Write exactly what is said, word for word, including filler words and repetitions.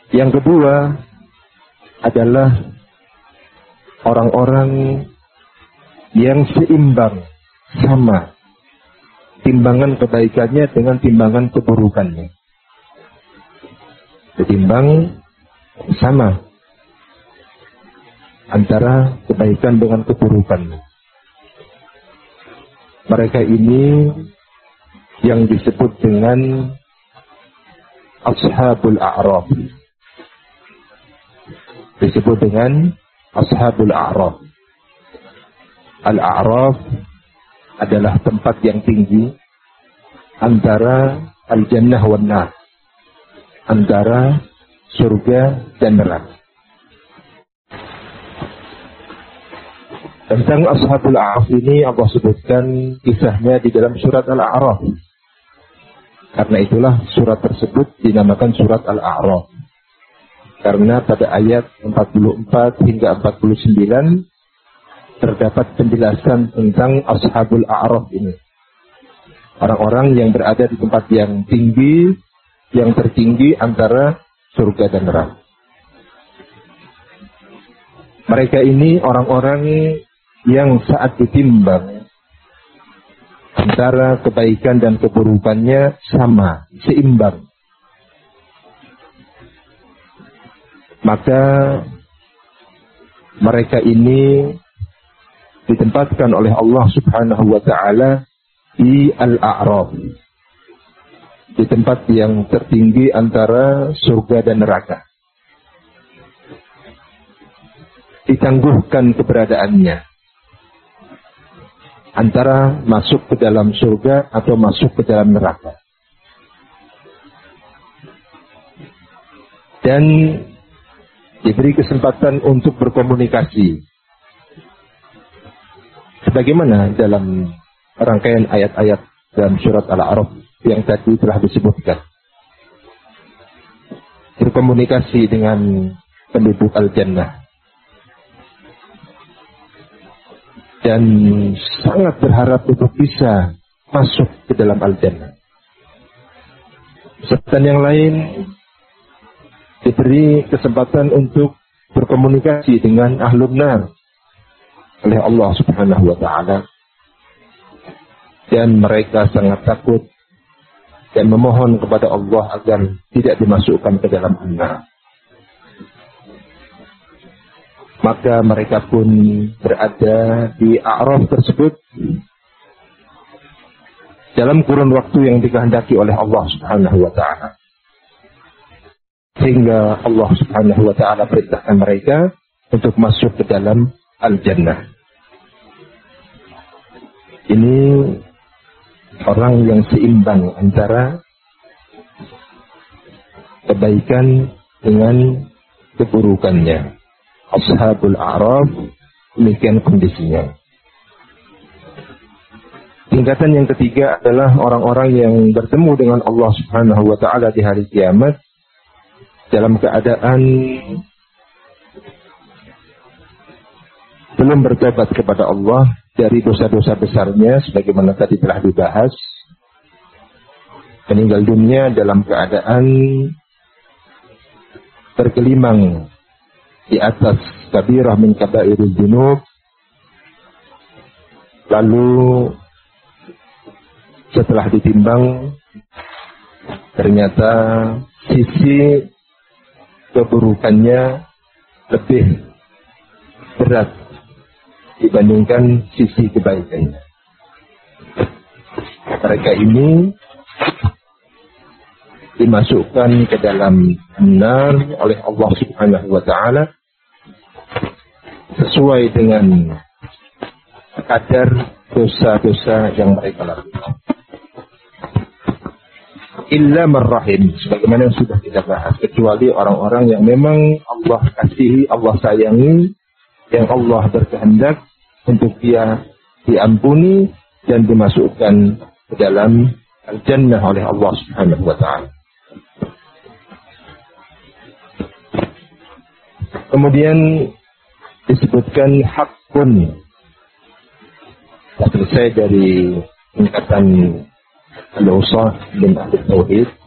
Yang kedua adalah orang-orang yang seimbang, sama timbangan kebaikannya dengan timbangan keburukannya. Setimbang, sama antara kebaikan dengan keburukannya. Mereka ini yang disebut dengan Ashabul A'raf. Disebut dengan Ashabul A'raf. Al-A'raf adalah tempat yang tinggi antara Al-Jannah wan Nar, antara surga dan neraka. Tentang Ashabul A'raf ini Allah sebutkan kisahnya di dalam surat Al-A'raf. Karena itulah surat tersebut dinamakan surat Al-A'raf. Karena pada ayat empat puluh empat hingga empat puluh sembilan terdapat penjelasan tentang Ashabul A'raf ini. Orang-orang yang berada di tempat yang tinggi, yang tertinggi antara surga dan neraka. Mereka ini orang-orang yang saat ditimbang antara kebaikan dan keburukannya sama, seimbang. Maka mereka ini ditempatkan oleh Allah Subhanahu wa Ta'ala di Al-A'raf, di tempat yang tertinggi antara surga dan neraka. Ditangguhkan keberadaannya antara masuk ke dalam surga atau masuk ke dalam neraka. Dan diberi kesempatan untuk berkomunikasi. Sebagaimana dalam rangkaian ayat-ayat dalam surat Al-A'raf yang tadi telah disebutkan. Berkomunikasi dengan penduduk Al-Jannah. Dan sangat berharap untuk bisa masuk ke dalam Al-Jannah. Serta yang lain diberi kesempatan untuk berkomunikasi dengan Ahlun Nar oleh Allah Subhanahu wa Ta'ala. Dan mereka sangat takut dan memohon kepada Allah agar tidak dimasukkan ke dalam neraka. Maka mereka pun berada di A'raf tersebut dalam kurun waktu yang dikehendaki oleh Allah Subhanahu wa Ta'ala. Sehingga Allah Subhanahu wa Ta'ala perintahkan mereka untuk masuk ke dalam Al-Jannah. Ini orang yang seimbang antara kebaikan dengan keburukannya. Ashabul A'raf, demikian kondisinya. Tingkatan yang ketiga adalah orang-orang yang bertemu dengan Allah Subhanahu wa Ta'ala di hari kiamat dalam keadaan belum bertobat kepada Allah dari dosa-dosa besarnya, sebagaimana tadi telah dibahas. Meninggal dunia dalam keadaan tergelimang di atas kabirah min kabairil dzunub. Lalu setelah ditimbang, ternyata sisi keburukannya lebih berat dibandingkan sisi kebaikannya. Mereka ini dimasukkan ke dalam nar oleh Allah Subhanahu wa Ta'ala sesuai dengan kadar dosa-dosa yang mereka lakukan. Illa marrahim, sebagaimana yang sudah kita bahas, kecuali orang-orang yang memang Allah kasihi, Allah sayangi, yang Allah berkehendak untuk dia diampuni dan dimasukkan ke dalam Al-Jannah oleh Allah Subhanahu wa Ta'ala. Kemudian disebutkan hakun, selesai dari tingkatan al-usah dan ahli tauhid.